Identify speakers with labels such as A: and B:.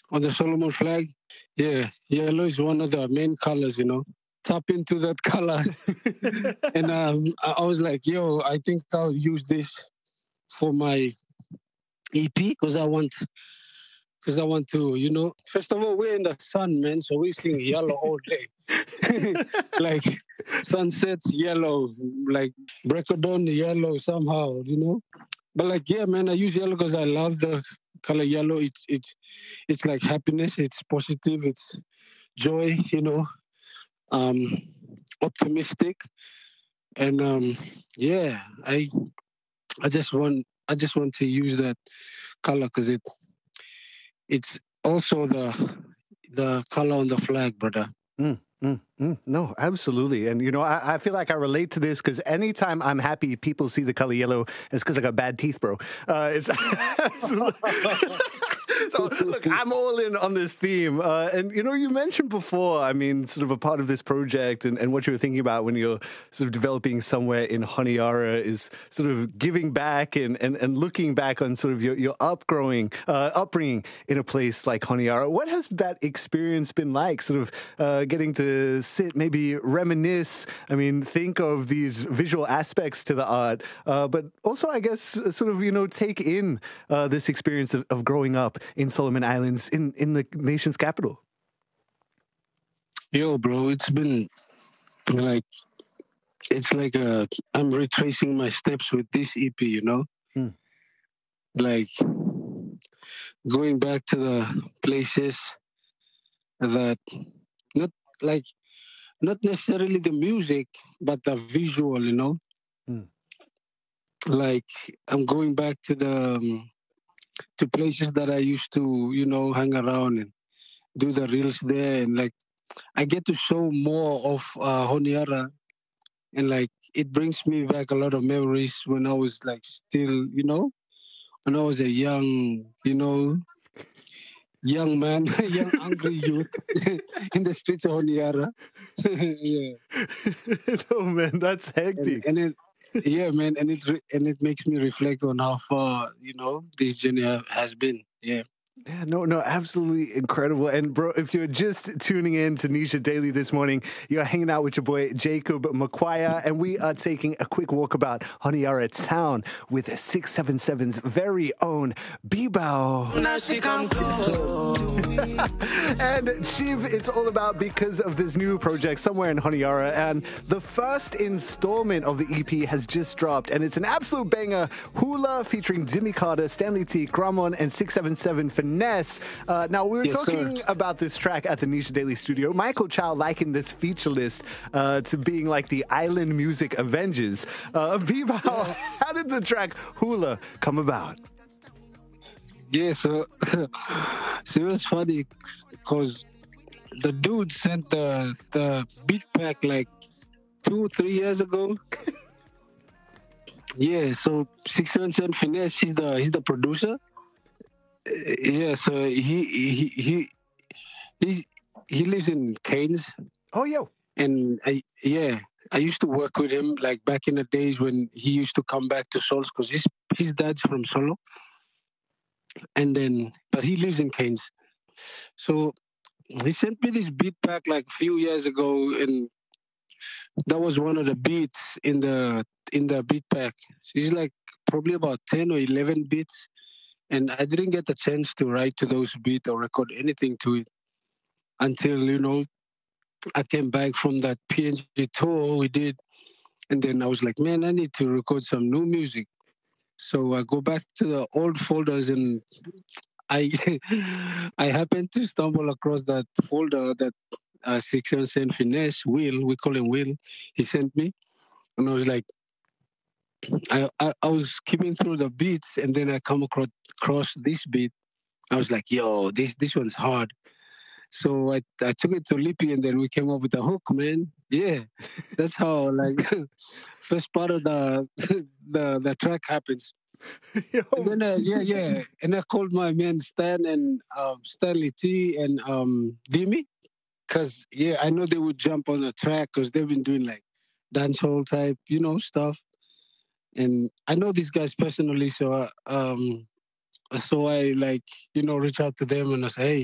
A: on the Solomon flag. Yeah, yellow is one of the main colors. Tap into that color, and I was like, yo, I think I'll use this for my EP because I want to, first of all, we're in the sun, man, so we sing yellow all day. Like sunsets yellow, like break of dawn yellow somehow. But like, yeah, man, I use yellow because I love the color yellow. It's like happiness, it's positive, it's joy, um, optimistic, and yeah, I just want to use that color because it's also the color on the flag, brother.
B: No, absolutely. And, I feel like I relate to this because anytime I'm happy people see the color yellow, it's because I got bad teeth, bro. It's So, look, I'm all in on this theme. And, you mentioned before, I mean, sort of a part of this project and what you were thinking about when you're sort of developing somewhere in Honiara is sort of giving back and looking back on sort of your upbringing in a place like Honiara. What has that experience been like, sort of getting to sit, maybe reminisce, I mean, think of these visual aspects to the art, but also, I guess, sort of, take in this experience of growing up in Solomon Islands, in the nation's capital?
A: Yo, bro, it's been like, it's like I'm retracing my steps with this EP.
B: Hmm.
A: Like going back to the places that not like not necessarily the music, but the visual.
B: Hmm.
A: Like I'm going back to places that I used to, hang around and do the reels there, and like I get to show more of Honiara, and like it brings me back a lot of memories when I was like still, when I was a young man, young angry youth in the streets of Honiara. Yeah,
B: Oh, man, that's
A: and
B: hectic.
A: and it, yeah, man, and it makes me reflect on how far this journey has been. Yeah.
B: Yeah, no, absolutely incredible. And bro, if you're just tuning in to Nisha Daily this morning, you're hanging out with your boy Jacob Makwaya, and we are taking a quick walk about Honiara town with 677's very own Bibao. And Chief, it's all about because of this new project somewhere in Honiara, and the first installment of the EP has just dropped, and it's an absolute banger. Hula featuring Jimmy Carter, Stanley T, Gramon, and 677 Finesse. Now, we were
A: Yes,
B: talking
A: sir.
B: about this track at the Nisha Daily Studio. Michael Chow likened this feature list to being like the Island Music Avengers. Bibao, how did the track Hula come about?
A: Yeah, so it was funny because the dude sent the beat pack like 2 3 years ago. Yeah, so 677 Finesse, he's the producer. Yeah, so he he lives in Cairns,
B: Oh, yo.
A: and I used to work with him like back in the days when he used to come back to Sols because his dad's from Solo, and then but he lives in Cairns. So he sent me this beat pack like a few years ago, and that was one of the beats in the beat pack. It's like probably about 10 or 11 beats, and I didn't get the chance to write to those beats or record anything to it until I came back from that PNG tour we did, and then I was like, man, I need to record some new music. So I go back to the old folders, and I I happened to stumble across that folder that 677 Finesse Will, we call him Will, he sent me, and I was like, I was skipping through the beats, and then I come across this beat. I was like, yo, this one's hard. So I took it to Lippy, and then we came up with the hook, man. Yeah, that's how like first part of the track happens. And
B: Yo.
A: then and I called my man Stan and Stanley T and Dimi, because I know they would jump on the track because they've been doing like dancehall type stuff, and I know these guys personally, so I like reach out to them and I say, hey,